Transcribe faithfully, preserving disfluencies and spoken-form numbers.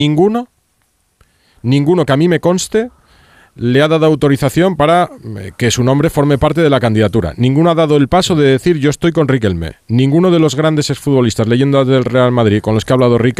ninguno, ninguno que a mí me conste, le ha dado autorización para que su nombre forme parte de la candidatura. Ninguno ha dado el paso de decir yo estoy con Riquelme. Ninguno de los grandes exfutbolistas, leyendas del Real Madrid, con los que ha hablado Riquelme,